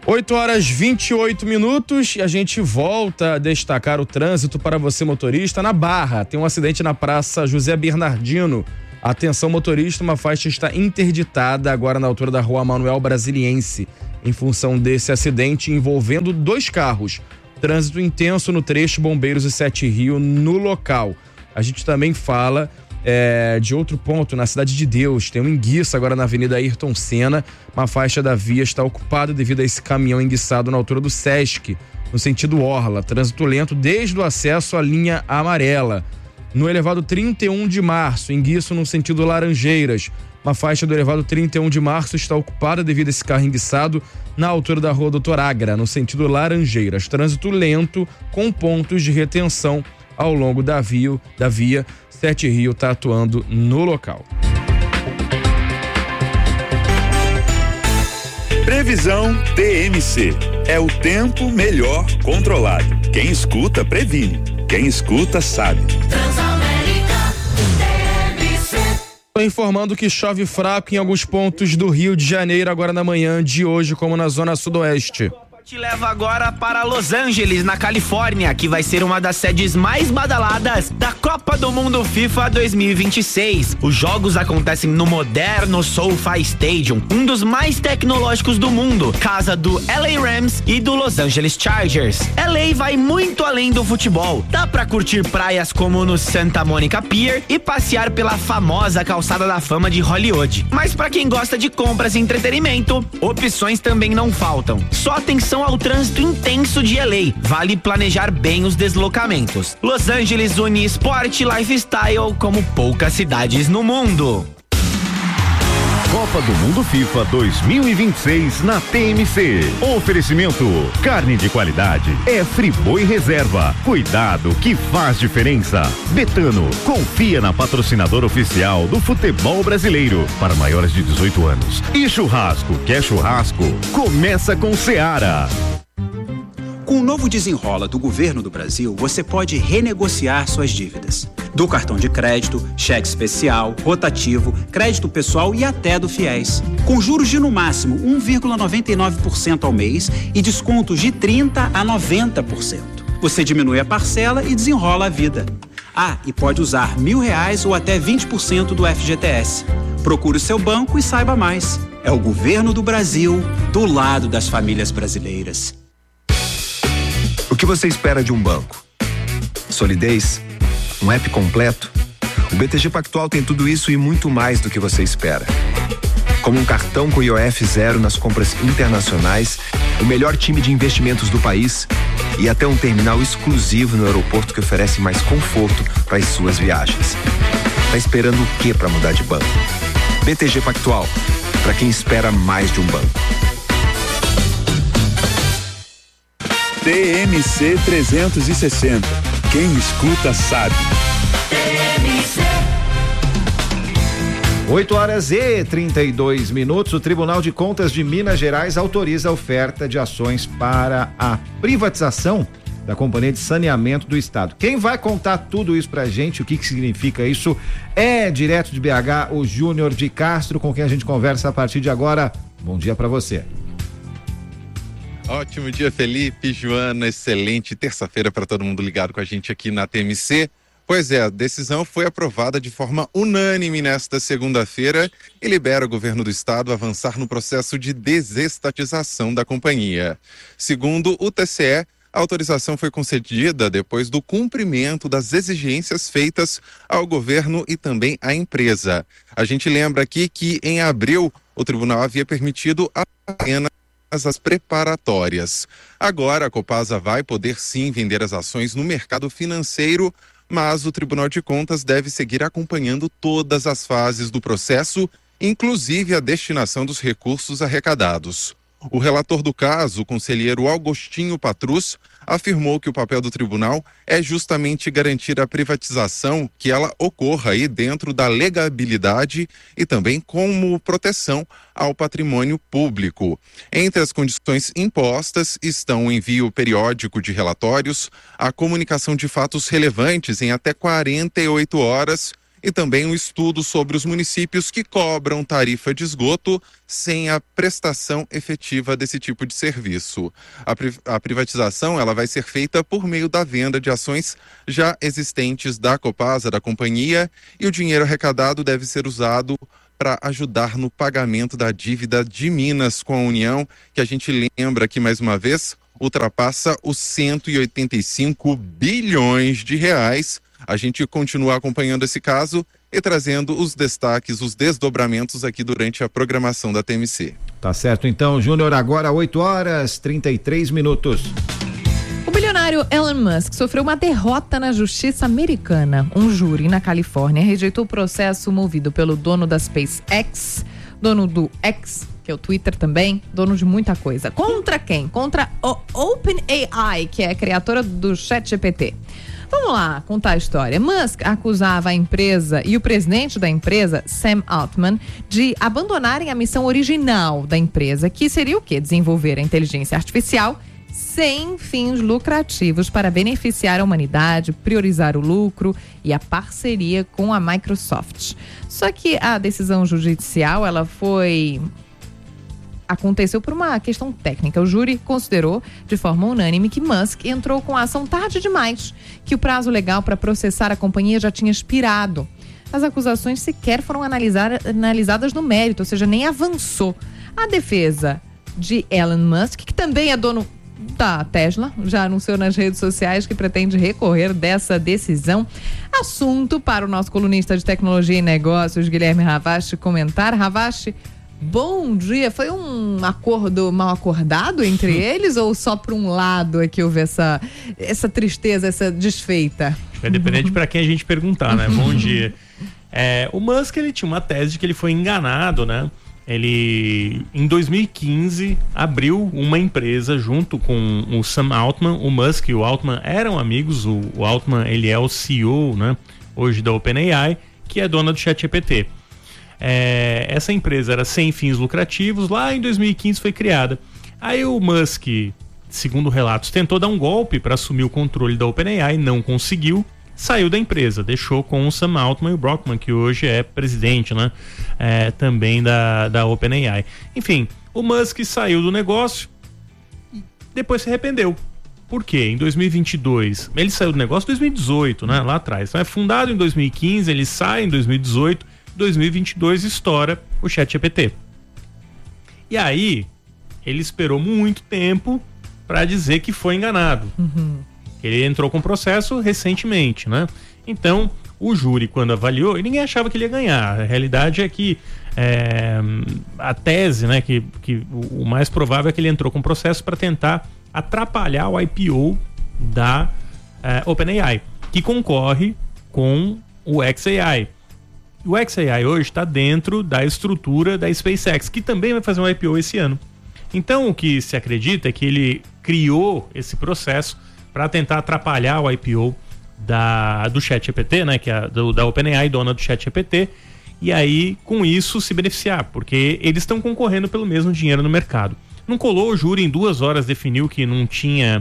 8h28 e a gente volta a destacar o trânsito para você, motorista. Na Barra, tem um acidente na Praça José Bernardino. Atenção, motorista, uma faixa está interditada agora na altura da Rua Manuel Brasiliense, em função desse acidente envolvendo 2 carros. Trânsito intenso no trecho Bombeiros e 7 Rio no local. A gente também fala de outro ponto, na Cidade de Deus. Tem um enguiço agora na Avenida Ayrton Senna. Uma faixa da via está ocupada devido a esse caminhão enguiçado na altura do Sesc, no sentido Orla. Trânsito lento desde o acesso à linha amarela. No elevado 31 de março, enguiço no sentido Laranjeiras. Uma faixa do elevado 31 de março está ocupada devido a esse carro enguiçado na altura da Rua Doutor Agra, no sentido Laranjeiras. Trânsito lento com pontos de retenção ao longo da via. 7 Rio está atuando no local. Previsão TMC. É o tempo melhor controlado. Quem escuta, previne. Quem escuta, sabe. Transamérica TMC. Estou informando que chove fraco em alguns pontos do Rio de Janeiro agora na manhã de hoje, como na zona sudoeste. Te leva agora para Los Angeles, na Califórnia, que vai ser uma das sedes mais badaladas da Copa do Mundo FIFA 2026. Os jogos acontecem no moderno SoFi Stadium, um dos mais tecnológicos do mundo, casa do LA Rams e do Los Angeles Chargers. LA vai muito além do futebol. Dá pra curtir praias como no Santa Monica Pier e passear pela famosa calçada da fama de Hollywood. Mas pra quem gosta de compras e entretenimento, opções também não faltam. Só atenção ao trânsito intenso de LA. Vale planejar bem os deslocamentos. Los Angeles une esporte e lifestyle como poucas cidades no mundo. Copa do Mundo FIFA 2026 na TMC. Oferecimento: carne de qualidade é Friboi Reserva. Cuidado que faz diferença. Betano, confia na patrocinadora oficial do futebol brasileiro para maiores de 18 anos. E churrasco, quer churrasco? Começa com Seara. Com o novo Desenrola do Governo do Brasil, você pode renegociar suas dívidas. Do cartão de crédito, cheque especial, rotativo, crédito pessoal e até do FIES. Com juros de no máximo 1,99% ao mês e descontos de 30% a 90%. Você diminui a parcela e desenrola a vida. Ah, e pode usar R$1.000 ou até 20% do FGTS. Procure o seu banco e saiba mais. É o Governo do Brasil, do lado das famílias brasileiras. O que você espera de um banco? Solidez? Um app completo? O BTG Pactual tem tudo isso e muito mais do que você espera. Como um cartão com IOF zero nas compras internacionais, o melhor time de investimentos do país e até um terminal exclusivo no aeroporto que oferece mais conforto para as suas viagens. Tá esperando o que para mudar de banco? BTG Pactual, para quem espera mais de um banco. TMC 360. Quem escuta sabe. 8h32. O Tribunal de Contas de Minas Gerais autoriza a oferta de ações para a privatização da Companhia de Saneamento do Estado. Quem vai contar tudo isso pra gente, o que significa isso, é direto de BH, o Júnior de Castro, com quem a gente conversa a partir de agora. Bom dia pra você. Ótimo dia, Felipe, Joana, excelente terça-feira para todo mundo ligado com a gente aqui na TMC. Pois é, a decisão foi aprovada de forma unânime nesta segunda-feira e libera o governo do estado a avançar no processo de desestatização da companhia. Segundo o TCE, a autorização foi concedida depois do cumprimento das exigências feitas ao governo e também à empresa. A gente lembra aqui que em abril o tribunal havia permitido apenas as preparatórias. Agora a Copasa vai poder sim vender as ações no mercado financeiro, mas o Tribunal de Contas deve seguir acompanhando todas as fases do processo, inclusive a destinação dos recursos arrecadados. O relator do caso, o conselheiro Augustinho Patrus, afirmou que o papel do tribunal é justamente garantir a privatização, que ela ocorra aí dentro da legabilidade e também como proteção ao patrimônio público. Entre as condições impostas estão o envio periódico de relatórios, a comunicação de fatos relevantes em até 48 horas e também um estudo sobre os municípios que cobram tarifa de esgoto sem a prestação efetiva desse tipo de serviço. A privatização ela vai ser feita por meio da venda de ações já existentes da Copasa, da companhia, e o dinheiro arrecadado deve ser usado para ajudar no pagamento da dívida de Minas com a União, que a gente lembra aqui mais uma vez, ultrapassa os 185 bilhões de reais. A gente continua acompanhando esse caso e trazendo os destaques, os desdobramentos aqui durante a programação da TMC. Tá certo, então, Júnior, agora 8h33. O bilionário Elon Musk sofreu uma derrota na justiça americana. Um júri na Califórnia rejeitou o processo movido pelo dono da SpaceX, dono do X, que é o Twitter também, dono de muita coisa. Contra quem? Contra o OpenAI, que é a criadora do ChatGPT. Vamos lá contar a história. Musk acusava a empresa e o presidente da empresa, Sam Altman, de abandonarem a missão original da empresa, que seria o quê? Desenvolver a inteligência artificial sem fins lucrativos para beneficiar a humanidade, priorizar o lucro e a parceria com a Microsoft. Só que a decisão judicial, aconteceu por uma questão técnica. O júri considerou de forma unânime que Musk entrou com a ação tarde demais, que o prazo legal para processar a companhia já tinha expirado. As acusações sequer foram analisadas no mérito, ou seja, nem avançou. A defesa de Elon Musk, que também é dono da Tesla, já anunciou nas redes sociais que pretende recorrer dessa decisão. Assunto para o nosso colunista de tecnologia e negócios, Guilherme Ravache, comentar. Ravache, bom dia. Foi um acordo mal acordado entre eles ou só por um lado é que houve essa tristeza, essa desfeita? Vai depender de para quem a gente perguntar, né? Bom dia. O Musk, ele tinha uma tese de que ele foi enganado, né? Ele, em 2015, abriu uma empresa junto com o Sam Altman. O Musk e o Altman eram amigos. O Altman, ele é o CEO, né? Hoje da OpenAI, que é dona do ChatGPT. Essa empresa era sem fins lucrativos, lá em 2015 foi criada. Aí o Musk, segundo relatos, tentou dar um golpe para assumir o controle da OpenAI, não conseguiu, saiu da empresa, deixou com o Sam Altman e o Brockman, que hoje é presidente, né? Também da OpenAI. Enfim, o Musk saiu do negócio, depois se arrependeu. Por quê? Em 2022, ele saiu do negócio em 2018, né? Lá atrás. Então é fundado em 2015, ele sai em 2018, 2022 estoura o ChatGPT. E aí, ele esperou muito tempo para dizer que foi enganado. Ele entrou com processo recentemente, né? Então, o júri, quando avaliou, e ninguém achava que ele ia ganhar. A realidade é que a tese, né, que o mais provável é que ele entrou com processo para tentar atrapalhar o IPO da OpenAI, que concorre com o xAI. O xAI hoje está dentro da estrutura da SpaceX, que também vai fazer um IPO esse ano. Então, o que se acredita é que ele criou esse processo para tentar atrapalhar o IPO do ChatGPT, né, que é da OpenAI, dona do ChatGPT, e aí, com isso, se beneficiar, porque eles estão concorrendo pelo mesmo dinheiro no mercado. Não colou, o júri em 2 horas definiu que não tinha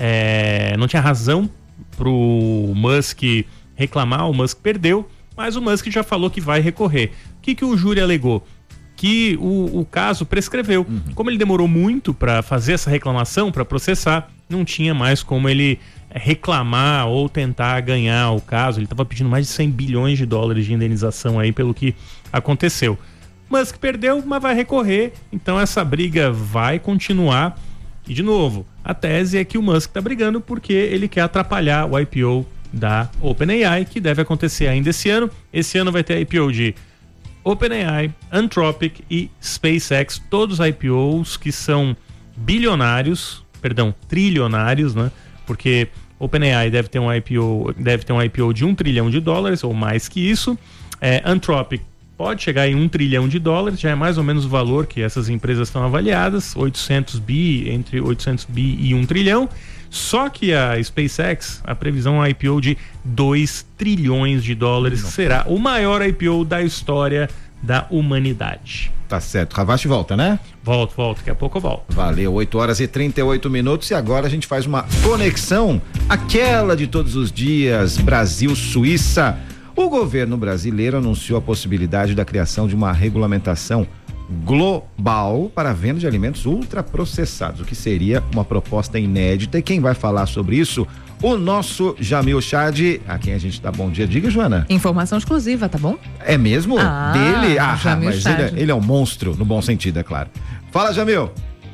razão pro Musk reclamar, o Musk perdeu, mas o Musk já falou que vai recorrer. O que o júri alegou? Que o caso prescreveu. Como ele demorou muito para fazer essa reclamação, para processar, não tinha mais como ele reclamar ou tentar ganhar o caso. Ele estava pedindo mais de 100 bilhões de dólares de indenização aí pelo que aconteceu. Musk perdeu, mas vai recorrer, então essa briga vai continuar. E de novo, a tese é que o Musk está brigando porque ele quer atrapalhar o IPO da OpenAI, que deve acontecer ainda esse ano. Esse ano vai ter IPO de OpenAI, Anthropic e SpaceX, todos IPOs que são trilionários, né? Porque OpenAI deve ter um IPO de $1 trilhão ou mais que isso. Anthropic pode chegar em $1 trilhão, já é mais ou menos o valor que essas empresas estão avaliadas, entre 800 bi e 1 trilhão. Só que a SpaceX, a previsão é um IPO de $2 trilhões, será o maior IPO da história da humanidade. Tá certo. Ravache volta, né? Volto, daqui a pouco eu volto. Valeu, 8h38 e agora a gente faz uma conexão, aquela de todos os dias, Brasil-Suíça. O governo brasileiro anunciou a possibilidade da criação de uma regulamentação global para a venda de alimentos ultraprocessados, o que seria uma proposta inédita. E quem vai falar sobre isso? O nosso Jamil Chad, a quem a gente dá bom dia. Diga, Joana. Informação exclusiva, tá bom? É mesmo? Dele? Jamil mas Chad. ele é um monstro, no bom sentido, é claro. Fala, Jamil.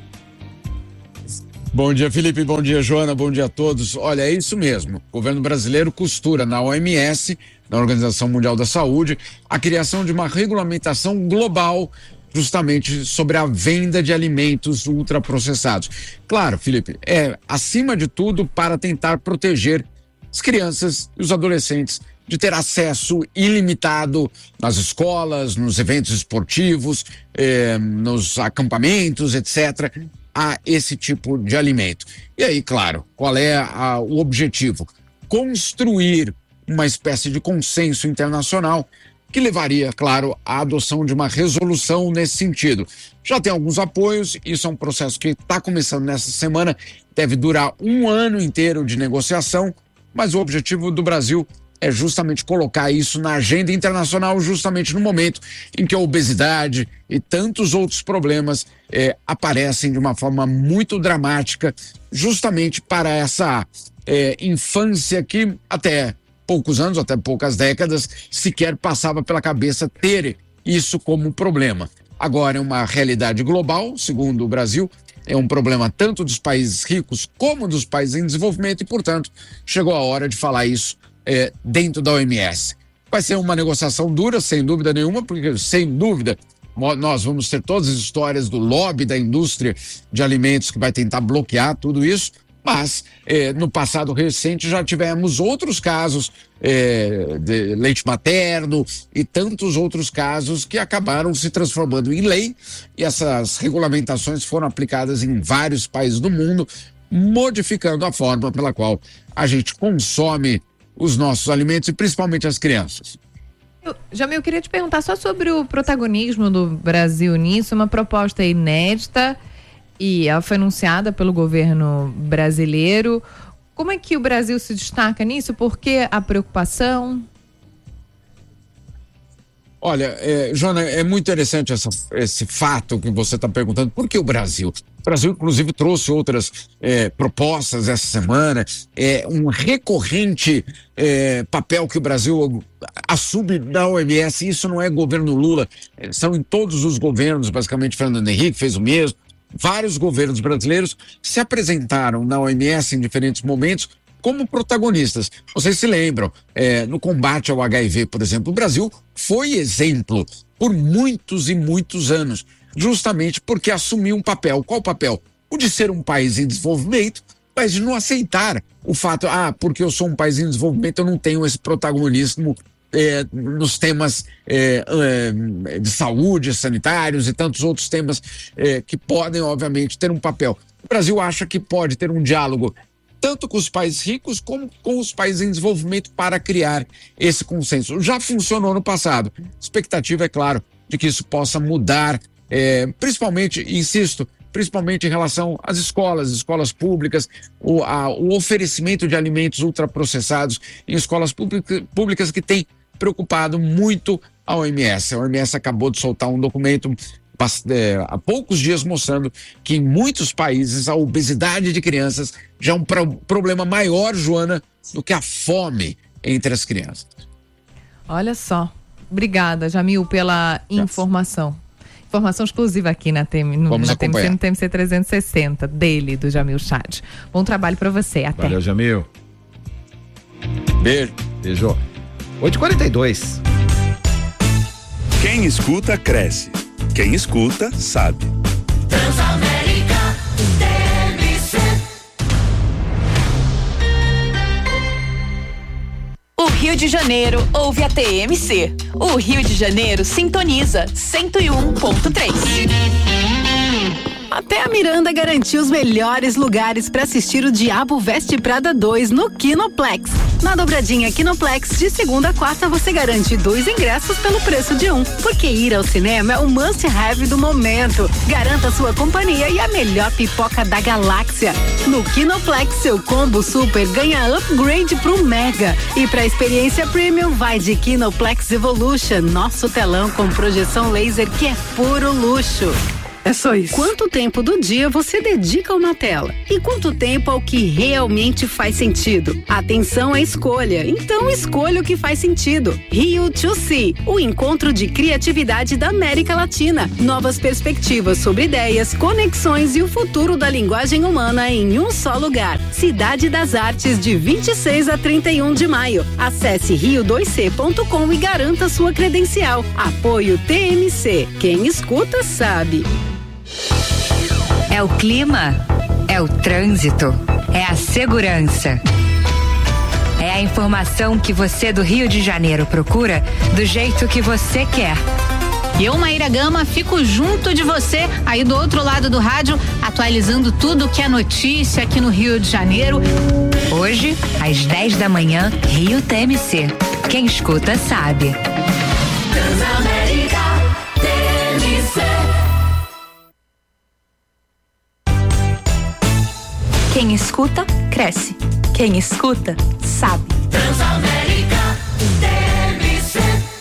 Bom dia, Felipe. Bom dia, Joana. Bom dia a todos. Olha, é isso mesmo. O governo brasileiro costura na OMS, na Organização Mundial da Saúde, a criação de uma regulamentação global justamente sobre a venda de alimentos ultraprocessados. Claro, Felipe, acima de tudo para tentar proteger as crianças e os adolescentes de ter acesso ilimitado nas escolas, nos eventos esportivos, nos acampamentos, etc., a esse tipo de alimento. E aí, claro, qual é o objetivo? Construir uma espécie de consenso internacional que levaria, claro, à adoção de uma resolução nesse sentido. Já tem alguns apoios, isso é um processo que está começando nessa semana, deve durar 1 ano inteiro de negociação, mas o objetivo do Brasil é justamente colocar isso na agenda internacional, justamente no momento em que a obesidade e tantos outros problemas aparecem de uma forma muito dramática, justamente para essa infância que até poucos anos, até poucas décadas, sequer passava pela cabeça ter isso como problema. Agora é uma realidade global, segundo o Brasil, é um problema tanto dos países ricos como dos países em desenvolvimento e, portanto, chegou a hora de falar isso dentro da OMS. Vai ser uma negociação dura, sem dúvida nenhuma, porque, sem dúvida, nós vamos ter todas as histórias do lobby da indústria de alimentos que vai tentar bloquear tudo isso, mas no passado recente já tivemos outros casos de leite materno e tantos outros casos que acabaram se transformando em lei, e essas regulamentações foram aplicadas em vários países do mundo, modificando a forma pela qual a gente consome os nossos alimentos e principalmente as crianças. Jamil, eu queria te perguntar só sobre o protagonismo do Brasil nisso, uma proposta inédita e ela foi anunciada pelo governo brasileiro. Como é que o Brasil se destaca nisso? Por que a preocupação? Olha, Joana, é muito interessante esse fato que você está perguntando. Por que o Brasil? O Brasil, inclusive, trouxe outras propostas essa semana. Um recorrente papel que o Brasil assume na OMS. Isso não é governo Lula, são em todos os governos. Basicamente, Fernando Henrique fez o mesmo. Vários governos brasileiros se apresentaram na OMS em diferentes momentos como protagonistas. Vocês se lembram, no combate ao HIV, por exemplo, o Brasil foi exemplo por muitos e muitos anos, justamente porque assumiu um papel. Qual papel? O de ser um país em desenvolvimento, mas de não aceitar o fato, porque eu sou um país em desenvolvimento, eu não tenho esse protagonismo nos temas de saúde, sanitários e tantos outros temas que podem, obviamente, ter um papel. O Brasil acha que pode ter um diálogo tanto com os países ricos como com os países em desenvolvimento para criar esse consenso. Já funcionou no passado. A expectativa, é claro, de que isso possa mudar, principalmente, insisto, principalmente em relação às escolas públicas, o oferecimento de alimentos ultraprocessados em escolas públicas que tem preocupado muito a OMS. A OMS acabou de soltar um documento há poucos dias mostrando que em muitos países a obesidade de crianças já é um problema maior, Joana, do que a fome entre as crianças. Olha só. Obrigada, Jamil, pela informação. Informação exclusiva aqui na TMC, no TMC 360, do Jamil Chad. Bom trabalho pra você, até. Valeu, Jamil. Beijo. Beijo. 8h42. Quem escuta, cresce. Quem escuta, sabe. Transamérica TMC. O Rio de Janeiro ouve a TMC. O Rio de Janeiro sintoniza 101.3. Até a Miranda garantiu os melhores lugares para assistir o Diabo Veste Prada 2 no Kinoplex. Na dobradinha Kinoplex, de segunda a quarta, você garante 2 ingressos pelo preço de 1. Porque ir ao cinema é o must-have do momento. Garanta sua companhia e a melhor pipoca da galáxia. No Kinoplex, seu combo super ganha upgrade pro Mega. E pra experiência premium, vai de Kinoplex Evolution, nosso telão com projeção laser que é puro luxo. É só isso. Quanto tempo do dia você dedica a uma tela? E quanto tempo ao que realmente faz sentido? Atenção à escolha. Então escolha o que faz sentido. Rio 2C, o encontro de criatividade da América Latina. Novas perspectivas sobre ideias, conexões e o futuro da linguagem humana em um só lugar. Cidade das Artes, de 26 a 31 de maio. Acesse rio2c.com e garanta sua credencial. Apoio TMC. Quem escuta sabe. É o clima, é o trânsito, é a segurança. É a informação que você do Rio de Janeiro procura do jeito que você quer. Eu, Maíra Gama, fico junto de você aí do outro lado do rádio, atualizando tudo que é notícia aqui no Rio de Janeiro. Hoje, às 10 da manhã, Rio TMC. Quem escuta sabe. Transamérica TMC. Quem escuta, cresce. Quem escuta, sabe. Transamérica TMC.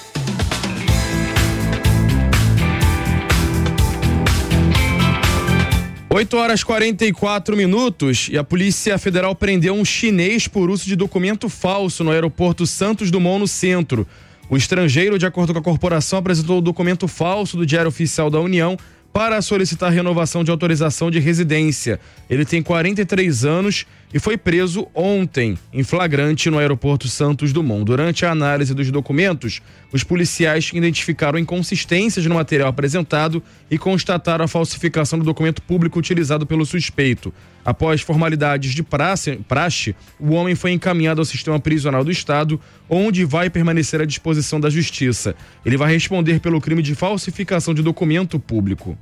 Oito horas e 44 minutos e a Polícia Federal prendeu um chinês por uso de documento falso no aeroporto Santos Dumont, no centro. O estrangeiro, de acordo com a corporação, apresentou o documento falso do Diário Oficial da União para solicitar renovação de autorização de residência. Ele tem 43 anos e foi preso ontem, em flagrante, no aeroporto Santos Dumont. Durante a análise dos documentos, os policiais identificaram inconsistências no material apresentado e constataram a falsificação do documento público utilizado pelo suspeito. Após formalidades de praxe, o homem foi encaminhado ao sistema prisional do Estado, onde vai permanecer à disposição da Justiça. Ele vai responder pelo crime de falsificação de documento público.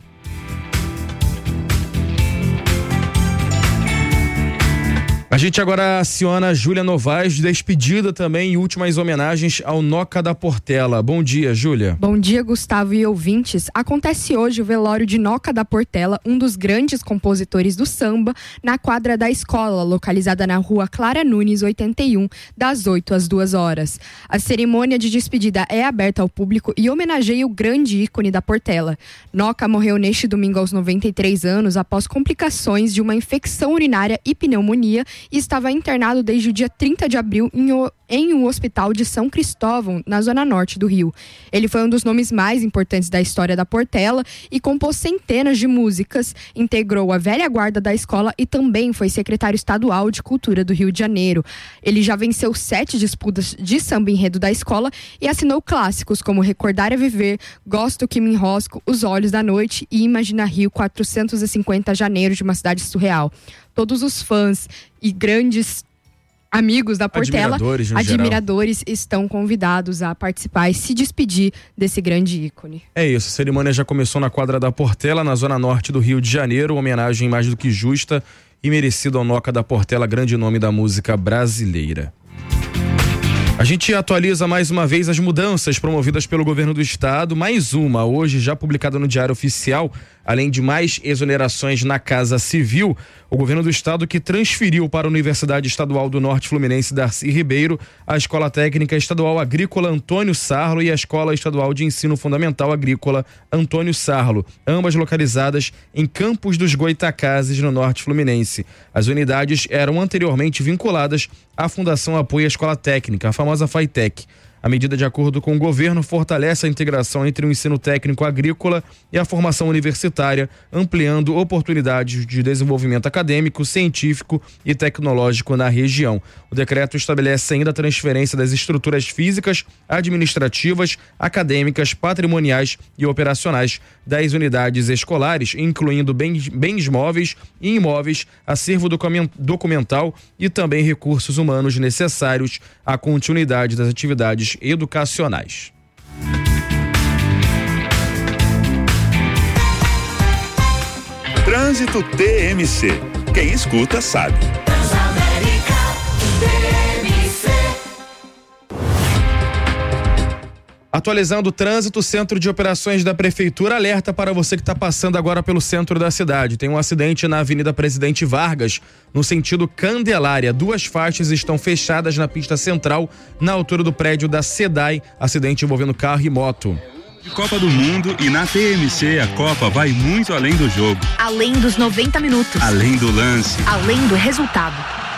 A gente agora aciona a Júlia Novaes, despedida também e últimas homenagens ao Noca da Portela. Bom dia, Júlia. Bom dia, Gustavo e ouvintes. Acontece hoje o velório de Noca da Portela, um dos grandes compositores do samba, na quadra da escola, localizada na rua Clara Nunes, 81, das 8 às 2 horas. A cerimônia de despedida é aberta ao público e homenageia o grande ícone da Portela. Noca morreu neste domingo aos 93 anos após complicações de uma infecção urinária e pneumonia e estava internado desde o dia 30 de abril em um hospital de São Cristóvão, na zona norte do Rio. Ele foi um dos nomes mais importantes da história da Portela e compôs centenas de músicas, integrou a velha guarda da escola e também foi secretário estadual de Cultura do Rio de Janeiro. Ele já venceu 7 disputas de samba enredo da escola e assinou clássicos como Recordar é Viver, Gosto que me enrosco, Os Olhos da Noite e Imagina Rio 450 Janeiro de uma Cidade Surreal. Todos os fãs e grandes amigos da Portela, admiradores estão convidados a participar e se despedir desse grande ícone. É isso, a cerimônia já começou na quadra da Portela, na zona norte do Rio de Janeiro, uma homenagem mais do que justa e merecida ao Noca da Portela, grande nome da música brasileira. A gente atualiza mais uma vez as mudanças promovidas pelo governo do estado, mais uma, hoje já publicada no Diário Oficial, além de mais exonerações na Casa Civil. O governo do estado que transferiu para a Universidade Estadual do Norte Fluminense Darcy Ribeiro a Escola Técnica Estadual Agrícola Antônio Sarlo e a Escola Estadual de Ensino Fundamental Agrícola Antônio Sarlo, ambas localizadas em Campos dos Goitacazes, no Norte Fluminense. As unidades eram anteriormente vinculadas à Fundação Apoio à Escola Técnica, a famosa FAITEC. A medida, de acordo com o governo, fortalece a integração entre o ensino técnico agrícola e a formação universitária, ampliando oportunidades de desenvolvimento acadêmico, científico e tecnológico na região. O decreto estabelece ainda a transferência das estruturas físicas, administrativas, acadêmicas, patrimoniais e operacionais das unidades escolares, incluindo bens móveis e imóveis, acervo documental e também recursos humanos necessários à continuidade das atividades educacionais. Trânsito TMC. Quem escuta sabe. Atualizando o trânsito, o Centro de Operações da Prefeitura alerta para você que está passando agora pelo centro da cidade. Tem um acidente na Avenida Presidente Vargas, no sentido Candelária. 2 faixas estão fechadas na pista central, na altura do prédio da SEDAI. Acidente envolvendo carro e moto. De Copa do Mundo e na TMC a Copa vai muito além do jogo. Além dos 90 minutos. Além do lance. Além do resultado.